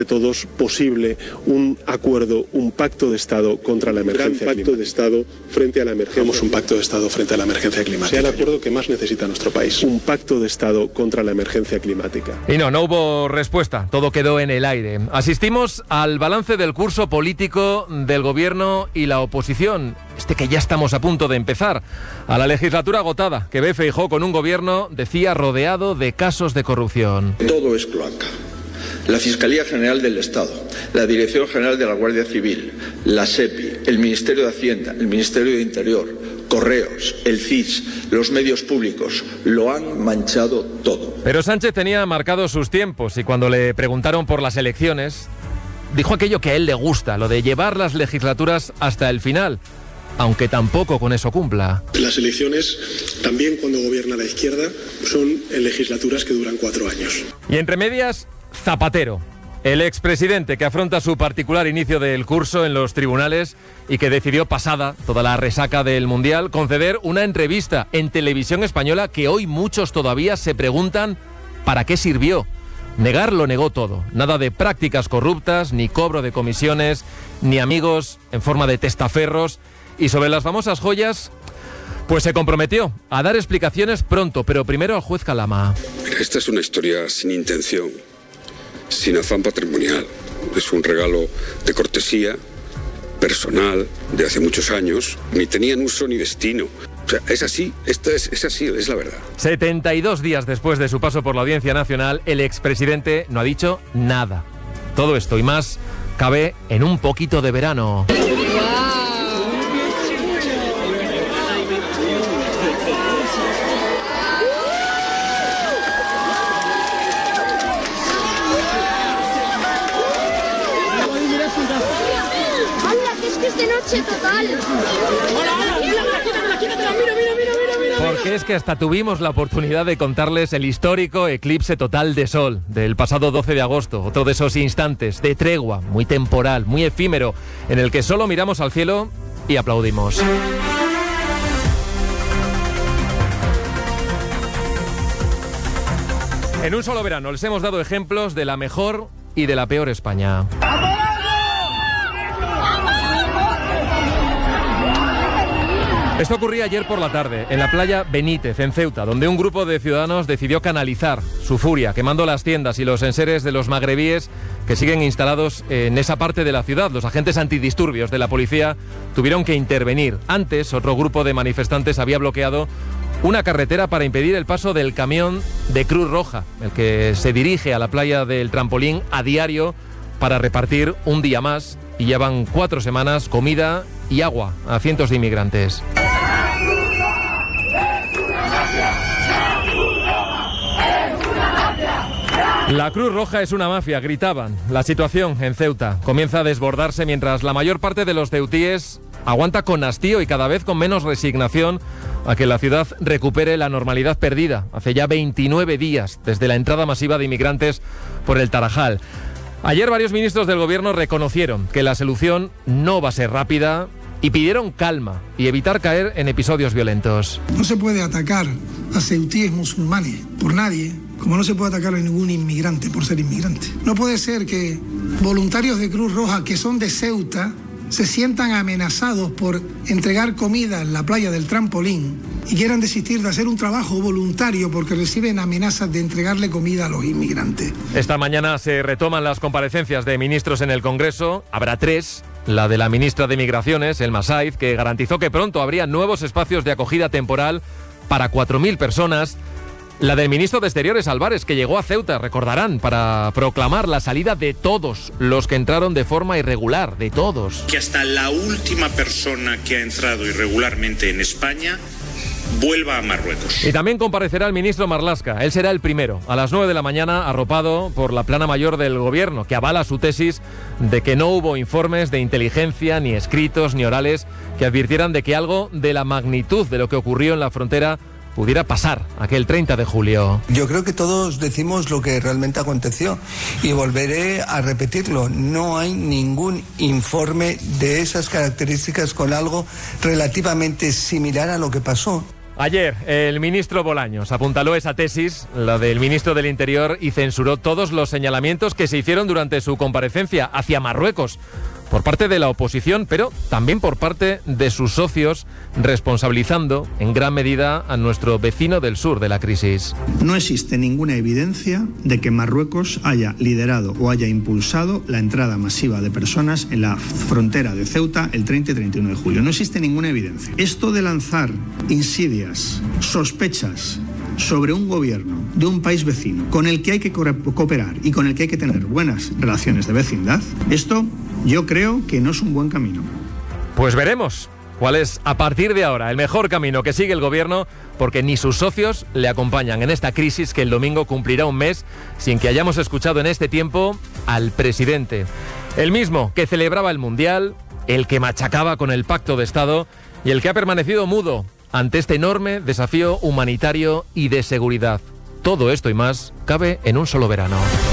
de todos posible un acuerdo, un pacto de Estado contra la emergencia climática. Pacto de Estado frente a la emergencia. Vamos, un pacto de Estado frente a la emergencia climática. Sea el acuerdo que más necesita nuestro país. Un pacto de Estado contra la emergencia climática. Y no hubo respuesta, todo quedó en el aire. Asistimos al balance del curso político del Gobierno y la oposición, que ya estamos a punto de empezar, a la legislatura agotada, que ve Feijóo con un gobierno, decía, rodeado de casos de corrupción. Todo es cloaca. La Fiscalía General del Estado, la Dirección General de la Guardia Civil, la SEPI, el Ministerio de Hacienda, el Ministerio de Interior, Correos, el CIS, los medios públicos, lo han manchado todo. Pero Sánchez tenía marcados sus tiempos y cuando le preguntaron por las elecciones, dijo aquello que a él le gusta, lo de llevar las legislaturas hasta el final, aunque tampoco con eso cumpla. Las elecciones, también cuando gobierna la izquierda, son en legislaturas que duran 4 años. Y entre medias, Zapatero, el expresidente que afronta su particular inicio del curso en los tribunales y que decidió, pasada toda la resaca del Mundial, conceder una entrevista en Televisión Española que hoy muchos todavía se preguntan ¿para qué sirvió? Negar lo negó todo, nada de prácticas corruptas, ni cobro de comisiones, ni amigos en forma de testaferros. Y sobre las famosas joyas, pues se comprometió a dar explicaciones pronto, pero primero al juez Calama. Esta es una historia sin intención, sin afán patrimonial. Es un regalo de cortesía, personal, de hace muchos años. Ni tenían uso ni destino. O sea, es así, es así, es la verdad. 72 días después de su paso por la Audiencia Nacional, el expresidente no ha dicho nada. Todo esto y más cabe en un poquito de verano. Total. Porque es que hasta tuvimos la oportunidad de contarles el histórico eclipse total de sol del pasado 12 de agosto, otro de esos instantes de tregua, muy temporal, muy efímero, en el que solo miramos al cielo y aplaudimos. En un solo verano les hemos dado ejemplos de la mejor y de la peor España. Esto ocurría ayer por la tarde, en la playa Benítez, en Ceuta, donde un grupo de ciudadanos decidió canalizar su furia, quemando las tiendas y los enseres de los magrebíes que siguen instalados en esa parte de la ciudad. Los agentes antidisturbios de la policía tuvieron que intervenir. Antes, otro grupo de manifestantes había bloqueado una carretera para impedir el paso del camión de Cruz Roja, el que se dirige a la playa del Trampolín a diario para repartir un día más, y llevan 4 semanas comida y agua a cientos de inmigrantes. La Cruz Roja es una mafia, gritaban. La situación en Ceuta comienza a desbordarse mientras la mayor parte de los ceutíes aguanta con hastío y cada vez con menos resignación a que la ciudad recupere la normalidad perdida hace ya 29 días desde la entrada masiva de inmigrantes por el Tarajal. Ayer varios ministros del gobierno reconocieron que la solución no va a ser rápida y pidieron calma y evitar caer en episodios violentos. No se puede atacar a ceutíes musulmanes por nadie, como no se puede atacar a ningún inmigrante por ser inmigrante. No puede ser que voluntarios de Cruz Roja que son de Ceuta se sientan amenazados por entregar comida en la playa del Trampolín y quieran desistir de hacer un trabajo voluntario porque reciben amenazas de entregarle comida a los inmigrantes. Esta mañana se retoman las comparecencias de ministros en el Congreso. Habrá 3. La de la ministra de Migraciones, Elma Saiz, que garantizó que pronto habría nuevos espacios de acogida temporal para 4.000 personas. La del ministro de Exteriores, Álvarez, que llegó a Ceuta, recordarán, para proclamar la salida de todos los que entraron de forma irregular, de todos. Que hasta la última persona que ha entrado irregularmente en España vuelva a Marruecos. Y también comparecerá el ministro Marlaska. Él será el primero, a las 9 de la mañana, arropado por la plana mayor del gobierno, que avala su tesis de que no hubo informes de inteligencia, ni escritos, ni orales, que advirtieran de que algo de la magnitud de lo que ocurrió en la frontera pudiera pasar aquel 30 de julio. Yo creo que todos decimos lo que realmente aconteció y volveré a repetirlo. No hay ningún informe de esas características con algo relativamente similar a lo que pasó. Ayer el ministro Bolaños apuntaló esa tesis, la del ministro del Interior, y censuró todos los señalamientos que se hicieron durante su comparecencia hacia Marruecos por parte de la oposición, pero también por parte de sus socios, responsabilizando en gran medida a nuestro vecino del sur de la crisis. No existe ninguna evidencia de que Marruecos haya liderado o haya impulsado la entrada masiva de personas en la frontera de Ceuta el 30 y 31 de julio. No existe ninguna evidencia. Esto de lanzar insidias, sospechas sobre un gobierno de un país vecino con el que hay que cooperar y con el que hay que tener buenas relaciones de vecindad, esto yo creo que no es un buen camino. Pues veremos cuál es, a partir de ahora, el mejor camino que sigue el gobierno, porque ni sus socios le acompañan en esta crisis que el domingo cumplirá un mes sin que hayamos escuchado en este tiempo al presidente. El mismo que celebraba el Mundial, el que machacaba con el Pacto de Estado y el que ha permanecido mudo ante este enorme desafío humanitario y de seguridad. Todo esto y más cabe en un solo verano.